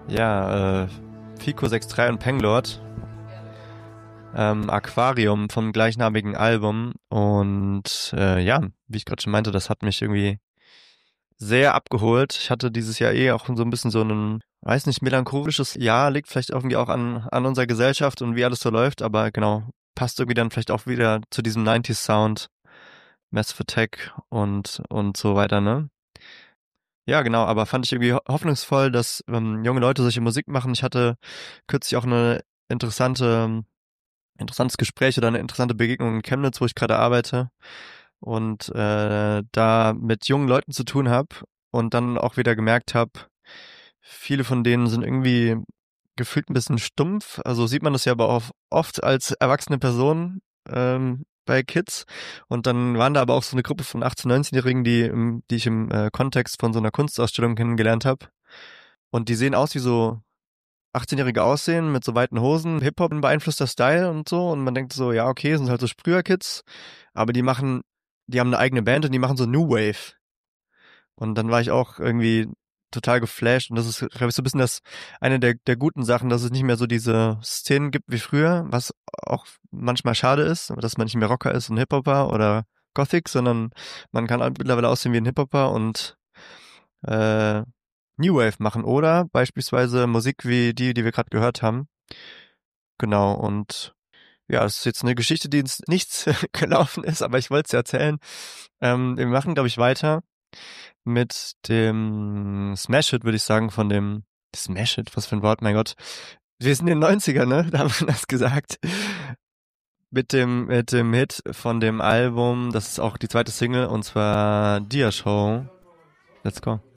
Ja, Fico 6.3 und Penglord. Aquarium vom gleichnamigen Album. Und ja, wie ich gerade schon meinte, das hat mich irgendwie sehr abgeholt. Ich hatte dieses Jahr auch so ein bisschen so ein, weiß nicht, melancholisches Jahr, liegt vielleicht irgendwie auch an unserer Gesellschaft und wie alles so läuft, aber genau, passt irgendwie dann vielleicht auch wieder zu diesem 90s Sound, Massive Attack und so weiter, ne? Ja, genau, aber fand ich irgendwie hoffnungsvoll, dass junge Leute solche Musik machen. Ich hatte kürzlich auch eine interessantes Gespräch oder eine interessante Begegnung in Chemnitz, wo ich gerade arbeite und da mit jungen Leuten zu tun habe und dann auch wieder gemerkt habe, viele von denen sind irgendwie gefühlt ein bisschen stumpf. Also sieht man das ja aber auch oft als erwachsene Person bei Kids. Und dann waren da aber auch so eine Gruppe von 18-, 19-Jährigen, die ich im Kontext von so einer Kunstausstellung kennengelernt habe. Und die sehen aus wie so 18-Jährige aussehen mit so weiten Hosen, Hip-Hop beeinflusster Style und so. Und man denkt so, ja, okay, sind halt so Sprüher-Kids. Aber die haben eine eigene Band und die machen so New Wave. Und dann war ich auch irgendwie total geflasht. Und das ist, glaube ich, so ein bisschen eine der guten Sachen, dass es nicht mehr so diese Szenen gibt wie früher, was auch manchmal schade ist, dass man nicht mehr Rocker ist und Hip-Hopper oder Gothic, sondern man kann halt mittlerweile aussehen wie ein Hip-Hopper und äh, New Wave machen oder beispielsweise Musik wie die wir gerade gehört haben. Genau, und ja, es ist jetzt eine Geschichte, die ins Nichts gelaufen ist, aber ich wollte es erzählen. Wir machen, glaube ich, weiter mit dem Smash It, würde ich sagen, von dem Smash It, was für ein Wort, mein Gott. Wir sind in den 90er, ne? Da haben wir das gesagt. Mit dem Hit von dem Album, das ist auch die zweite Single, und zwar Dia Show. Let's go.